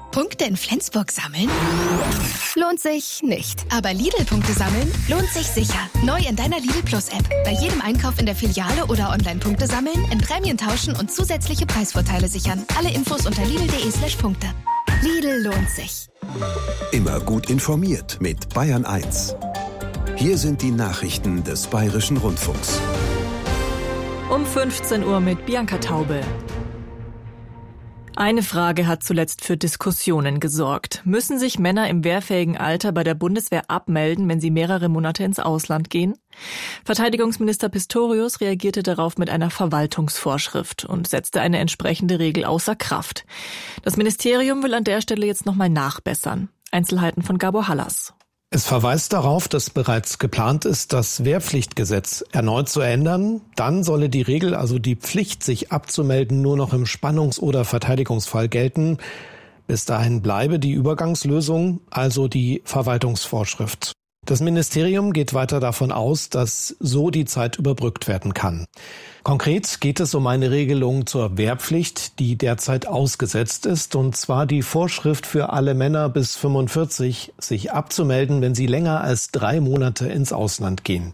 Punkte in Flensburg sammeln? Lohnt sich nicht. Aber Lidl-Punkte sammeln lohnt sich sicher. Neu in deiner Lidl Plus-App. Bei jedem Einkauf in der Filiale oder online Punkte sammeln, in Prämien tauschen und zusätzliche Preisvorteile sichern. Alle Infos unter lidl.de/Punkte. Lidl lohnt sich. Immer gut informiert mit Bayern 1. Hier sind die Nachrichten des Bayerischen Rundfunks. Um 15 Uhr mit Bianca Taube. Eine Frage hat zuletzt für Diskussionen gesorgt. Müssen sich Männer im wehrfähigen Alter bei der Bundeswehr abmelden, wenn sie mehrere Monate ins Ausland gehen? Verteidigungsminister Pistorius reagierte darauf mit einer Verwaltungsvorschrift und setzte eine entsprechende Regel außer Kraft. Das Ministerium will an der Stelle jetzt nochmal nachbessern. Einzelheiten von Gabor Hallas. Es verweist darauf, dass bereits geplant ist, das Wehrpflichtgesetz erneut zu ändern. Dann solle die Regel, also die Pflicht, sich abzumelden, nur noch im Spannungs- oder Verteidigungsfall gelten. Bis dahin bleibe die Übergangslösung, also die Verwaltungsvorschrift. Das Ministerium geht weiter davon aus, dass so die Zeit überbrückt werden kann. Konkret geht es um eine Regelung zur Wehrpflicht, die derzeit ausgesetzt ist, und zwar die Vorschrift für alle Männer bis 45, sich abzumelden, wenn sie länger als 3 Monate ins Ausland gehen.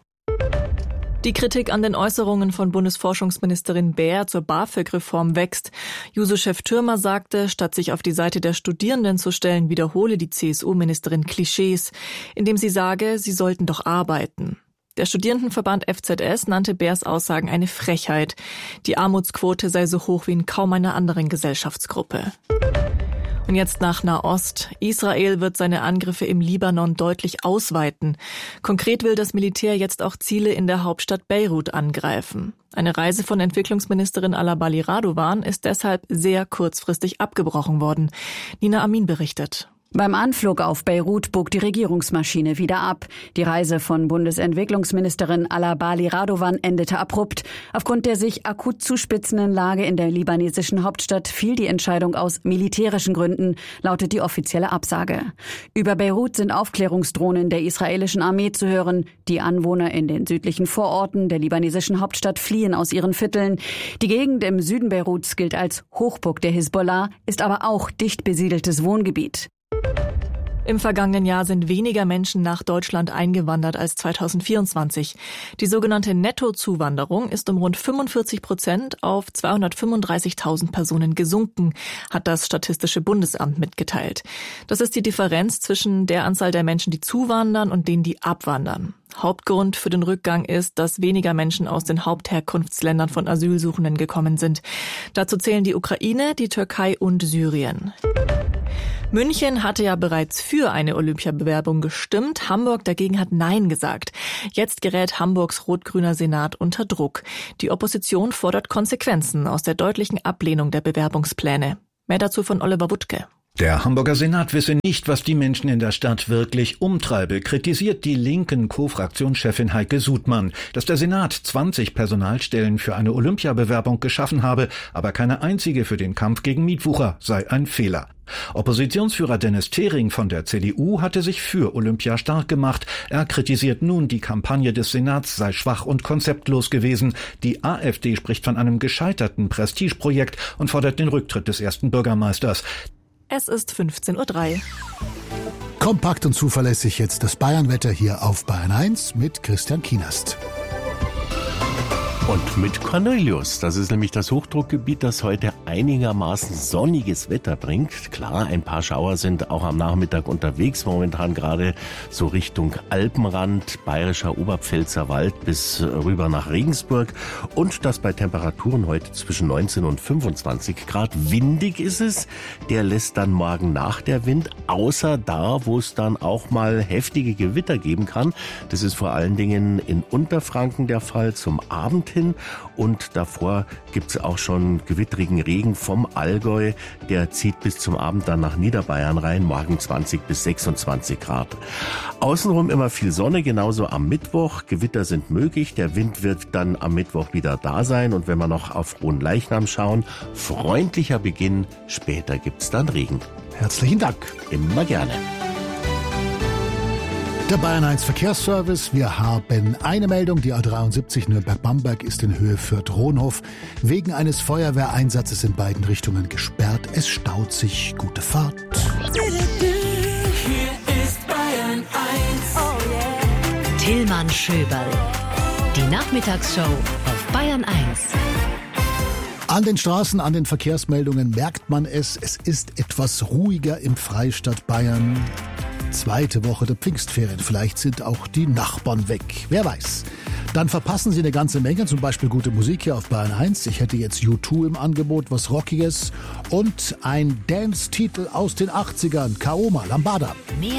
Die Kritik an den Äußerungen von Bundesforschungsministerin Baer zur BAföG-Reform wächst. Juso-Chef Thürmer sagte, statt sich auf die Seite der Studierenden zu stellen, wiederhole die CSU-Ministerin Klischees, indem sie sage, sie sollten doch arbeiten. Der Studierendenverband FZS nannte Baers Aussagen eine Frechheit. Die Armutsquote sei so hoch wie in kaum einer anderen Gesellschaftsgruppe. Und jetzt nach Nahost. Israel wird seine Angriffe im Libanon deutlich ausweiten. Konkret will das Militär jetzt auch Ziele in der Hauptstadt Beirut angreifen. Eine Reise von Entwicklungsministerin Alabali Radovan ist deshalb sehr kurzfristig abgebrochen worden. Nina Amin berichtet. Beim Anflug auf Beirut bog die Regierungsmaschine wieder ab. Die Reise von Bundesentwicklungsministerin Alabali Radovan endete abrupt. Aufgrund der sich akut zuspitzenden Lage in der libanesischen Hauptstadt fiel die Entscheidung aus militärischen Gründen, lautet die offizielle Absage. Über Beirut sind Aufklärungsdrohnen der israelischen Armee zu hören. Die Anwohner in den südlichen Vororten der libanesischen Hauptstadt fliehen aus ihren Vierteln. Die Gegend im Süden Beiruts gilt als Hochburg der Hisbollah, ist aber auch dicht besiedeltes Wohngebiet. Im vergangenen Jahr sind weniger Menschen nach Deutschland eingewandert als 2024. Die sogenannte Nettozuwanderung ist um rund 45% auf 235.000 Personen gesunken, hat das Statistische Bundesamt mitgeteilt. Das ist die Differenz zwischen der Anzahl der Menschen, die zuwandern und denen, die abwandern. Hauptgrund für den Rückgang ist, dass weniger Menschen aus den Hauptherkunftsländern von Asylsuchenden gekommen sind. Dazu zählen die Ukraine, die Türkei und Syrien. München hatte ja bereits für eine Olympiabewerbung gestimmt. Hamburg dagegen hat Nein gesagt. Jetzt gerät Hamburgs rot-grüner Senat unter Druck. Die Opposition fordert Konsequenzen aus der deutlichen Ablehnung der Bewerbungspläne. Mehr dazu von Oliver Wuttke. Der Hamburger Senat wisse nicht, was die Menschen in der Stadt wirklich umtreibe, kritisiert die linken Co-Fraktionschefin Heike Sudmann. Dass der Senat 20 Personalstellen für eine Olympiabewerbung geschaffen habe, aber keine einzige für den Kampf gegen Mietwucher, sei ein Fehler. Oppositionsführer Dennis Thering von der CDU hatte sich für Olympia stark gemacht. Er kritisiert nun, die Kampagne des Senats sei schwach und konzeptlos gewesen. Die AfD spricht von einem gescheiterten Prestigeprojekt und fordert den Rücktritt des ersten Bürgermeisters. Es ist 15:03 Uhr. Kompakt und zuverlässig jetzt das Bayernwetter hier auf Bayern 1 mit Christian Kienast. Und mit Cornelius. Das ist nämlich das Hochdruckgebiet, das heute einigermaßen sonniges Wetter bringt. Klar, ein paar Schauer sind auch am Nachmittag unterwegs. Momentan gerade so Richtung Alpenrand, bayerischer Oberpfälzer Wald bis rüber nach Regensburg. Und das bei Temperaturen heute zwischen 19 und 25 Grad. Windig ist es. Der lässt dann morgen nach der Wind, außer da, wo es dann auch mal heftige Gewitter geben kann. Das ist vor allen Dingen in Unterfranken der Fall zum Abend hin. Und davor gibt's auch schon gewittrigen Regen vom Allgäu. Der zieht bis zum Abend dann nach Niederbayern rein, morgen 20 bis 26 Grad. Außenrum immer viel Sonne, genauso am Mittwoch. Gewitter sind möglich, der Wind wird dann am Mittwoch wieder da sein. Und wenn wir noch auf Frohnleichnam schauen, freundlicher Beginn, später gibt's dann Regen. Herzlichen Dank. Immer gerne. Der Bayern 1 Verkehrsservice. Wir haben eine Meldung. Die A73 Nürnberg-Bamberg ist in Höhe Fürth-Rohnhof wegen eines Feuerwehreinsatzes in beiden Richtungen gesperrt. Es staut sich. Gute Fahrt. Hier ist Bayern 1. Oh yeah. Tillmann Schöberl. Die Nachmittagsshow auf Bayern 1. An den Straßen, an den Verkehrsmeldungen merkt man es. Es ist etwas ruhiger im Freistaat Bayern. Zweite Woche der Pfingstferien. Vielleicht sind auch die Nachbarn weg. Wer weiß. Dann verpassen Sie eine ganze Menge, zum Beispiel gute Musik hier auf Bayern 1. Ich hätte jetzt U2 im Angebot, was Rockiges. Und ein Dance-Titel aus den 80ern. Kaoma, Lambada.